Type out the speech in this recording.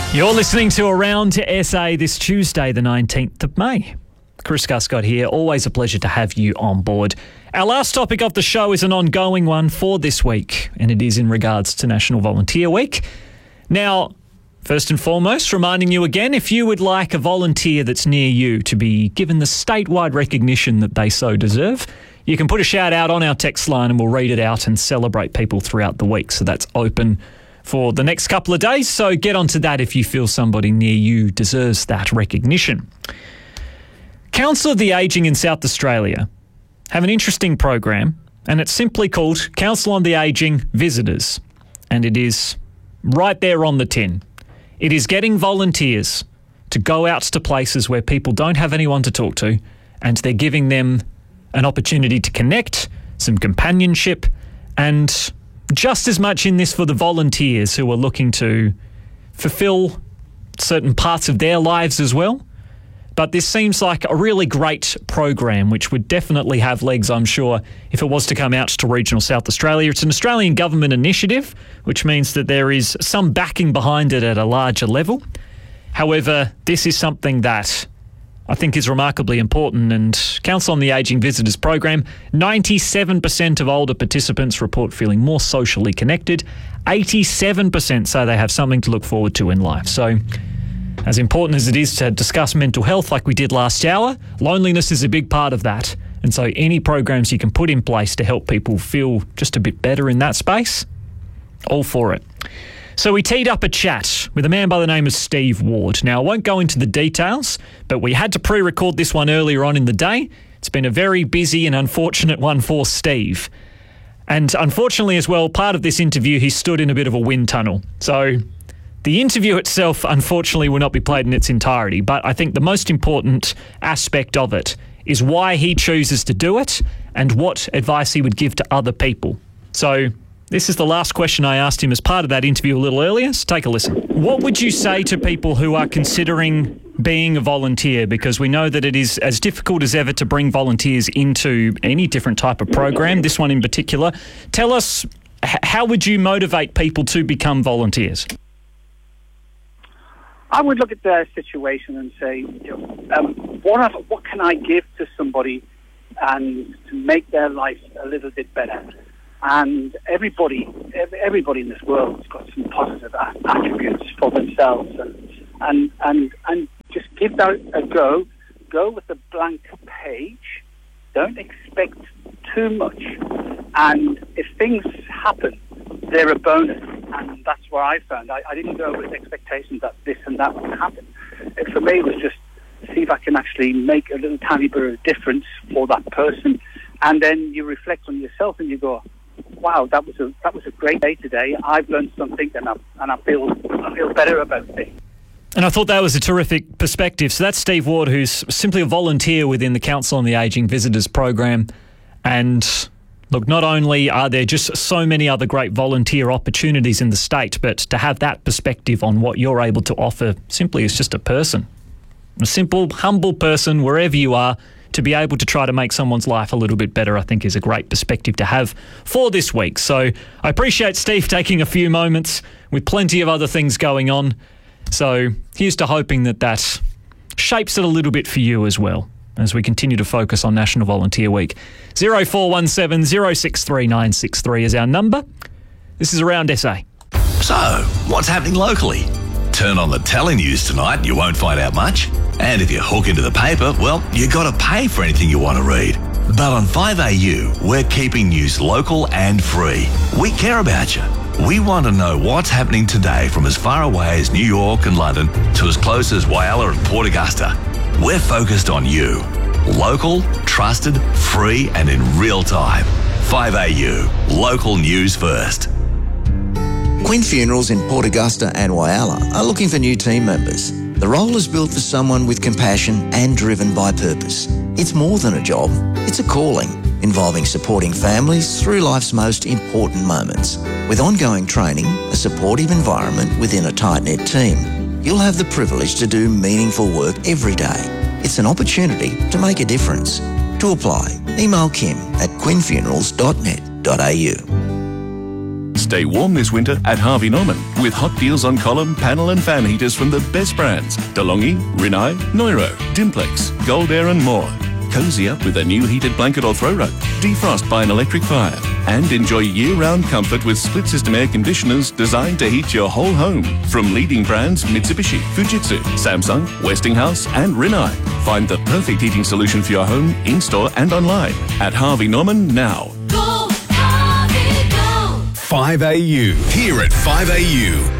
You're listening to Around SA this Tuesday, the 19th of May. Chris Guscott here. Always a pleasure to have you on board. Our last topic of the show is an ongoing one for this week, and it is in regards to National Volunteer Week. Now, first and foremost, reminding you again, if you would like a volunteer that's near you to be given the statewide recognition that they so deserve, you can put a shout out on our text line and we'll read it out and celebrate people throughout the week. So that's open for the next couple of days. So get onto that if you feel somebody near you deserves that recognition. Council of the Ageing in South Australia have an interesting program, and it's simply called Council on the Ageing Visitors. And it is right there on the tin. It is getting volunteers to go out to places where people don't have anyone to talk to, and they're giving them an opportunity to connect, some companionship, and just as much in this for the volunteers who are looking to fulfill certain parts of their lives as well. But this seems like a really great program, which would definitely have legs, I'm sure, if it was to come out to regional South Australia. It's an Australian government initiative, which means that there is some backing behind it at a larger level. However, this is something that I think is remarkably important, and Council on the Ageing Visitors Program, 97% of older participants report feeling more socially connected. 87% say they have something to look forward to in life. So, as important as it is to discuss mental health like we did last hour, loneliness is a big part of that. And so any programs you can put in place to help people feel just a bit better in that space, all for it. So we teed up a chat with a man by the name of Steve Ward. Now, I won't go into the details, but we had to pre-record this one earlier on in the day. It's been a very busy and unfortunate one for Steve. And unfortunately as well, part of this interview, he stood in a bit of a wind tunnel. So the interview itself, unfortunately, will not be played in its entirety. But I think the most important aspect of it is why he chooses to do it and what advice he would give to other people. So this is the last question I asked him as part of that interview a little earlier, so take a listen. What would you say to people who are considering being a volunteer? Because we know that it is as difficult as ever to bring volunteers into any different type of program, this one in particular. Tell us, how would you motivate people to become volunteers? I would look at their situation and say, what can I give to somebody and to make their life a little bit better? And everybody in this world has got some positive attributes for themselves, and just give that a go. Go with a blank page. Don't expect too much. And if things happen, they're a bonus. And that's what I found. I didn't go with expectations that this and that would happen. For me, it was just see if I can actually make a little tiny bit of difference for that person. And then you reflect on yourself and you go, wow, that was a great day today. I've learned something, and I feel better about things. And I thought that was a terrific perspective. So that's Steve Ward, who's simply a volunteer within the Council on the Ageing Visitors Program. And look, not only are there just so many other great volunteer opportunities in the state, but to have that perspective on what you're able to offer simply as just a person, a simple, humble person, wherever you are, to be able to try to make someone's life a little bit better, I think is a great perspective to have for this week. So I appreciate Steve taking a few moments with plenty of other things going on. So here's to hoping that shapes it a little bit for you as well as we continue to focus on National Volunteer Week. 0417 063 963 is our number. This is Around SA. So, what's happening locally? Turn on the telenews tonight, you won't find out much. And if you hook into the paper, well, you got to pay for anything you want to read. But on 5AU, we're keeping news local and free. We care about you. We want to know what's happening today from as far away as New York and London to as close as Whyalla and Port Augusta. We're focused on you. Local, trusted, free and in real time. 5AU, local news first. Quinn Funerals in Port Augusta and Whyalla are looking for new team members. The role is built for someone with compassion and driven by purpose. It's more than a job, it's a calling, involving supporting families through life's most important moments. With ongoing training, a supportive environment within a tight-knit team, you'll have the privilege to do meaningful work every day. It's an opportunity to make a difference. To apply, email Kim at quinnfunerals.net.au. Stay warm this winter at Harvey Norman with hot deals on column, panel and fan heaters from the best brands. DeLonghi, Rinnai, Neuro, Dimplex, Gold Air and more. Cozy up with a new heated blanket or throw rug. Defrost by an electric fire. And enjoy year-round comfort with split-system air conditioners designed to heat your whole home. From leading brands Mitsubishi, Fujitsu, Samsung, Westinghouse and Rinnai. Find the perfect heating solution for your home, in-store and online at Harvey Norman now. Go, Harvey, go! 5AU. Here at 5AU.